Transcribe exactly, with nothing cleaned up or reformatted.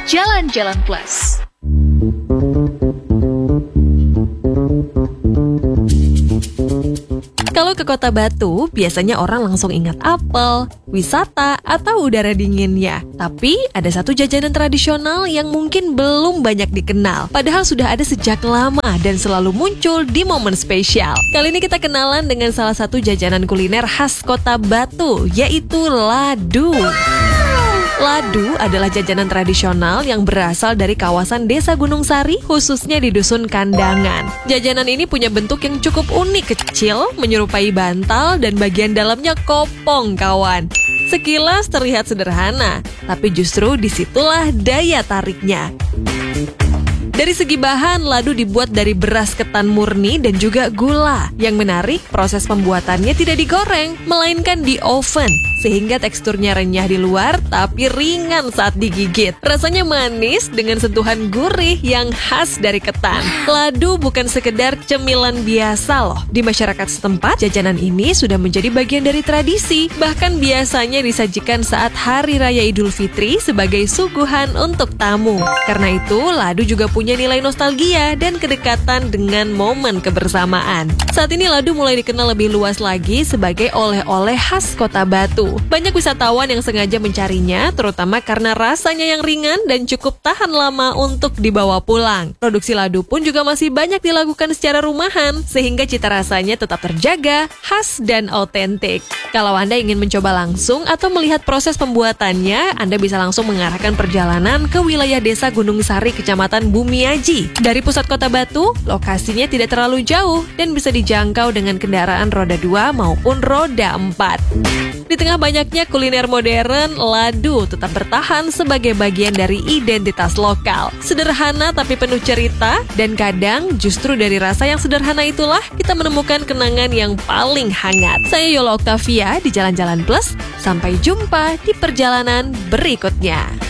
Jalan-Jalan Plus. Kalau ke Kota Batu, biasanya orang langsung ingat apel, wisata, atau udara dinginnya. Tapi ada satu jajanan tradisional yang mungkin belum banyak dikenal. Padahal sudah ada sejak lama dan selalu muncul di momen spesial. Kali ini kita kenalan dengan salah satu jajanan kuliner khas Kota Batu, yaitu ladu. Ladu adalah jajanan tradisional yang berasal dari kawasan Desa Gunung Sari, khususnya di Dusun Kandangan. Jajanan ini punya bentuk yang cukup unik, kecil, menyerupai bantal, dan bagian dalamnya kopong, kawan. Sekilas terlihat sederhana, tapi justru disitulah daya tariknya. Dari segi bahan, ladu dibuat dari beras ketan murni dan juga gula. Yang menarik, proses pembuatannya tidak digoreng, melainkan di oven. Sehingga teksturnya renyah di luar, tapi ringan saat digigit. Rasanya manis dengan sentuhan gurih yang khas dari ketan. Ladu bukan sekedar cemilan biasa loh. Di masyarakat setempat, jajanan ini sudah menjadi bagian dari tradisi. Bahkan biasanya disajikan saat Hari Raya Idul Fitri sebagai suguhan untuk tamu. Karena itu, ladu juga punya nilai nostalgia dan kedekatan dengan momen kebersamaan. Saat ini ladu mulai dikenal lebih luas lagi sebagai oleh-oleh khas Kota Batu. Banyak wisatawan yang sengaja mencarinya, terutama karena rasanya yang ringan dan cukup tahan lama untuk dibawa pulang. Produksi ladu pun juga masih banyak dilakukan secara rumahan, sehingga cita rasanya tetap terjaga, khas dan autentik. Kalau Anda ingin mencoba langsung atau melihat proses pembuatannya, Anda bisa langsung mengarahkan perjalanan ke wilayah Desa Gunung Sari, Kecamatan Bumiaji. Dari pusat Kota Batu, lokasinya tidak terlalu jauh dan bisa dijangkau dengan kendaraan roda dua maupun roda empat. Di tengah banyaknya kuliner modern, ladu tetap bertahan sebagai bagian dari identitas lokal. Sederhana tapi penuh cerita, dan kadang justru dari rasa yang sederhana itulah kita menemukan kenangan yang paling hangat. Saya Yola Octavia di Jalan-Jalan Plus. Sampai jumpa di perjalanan berikutnya.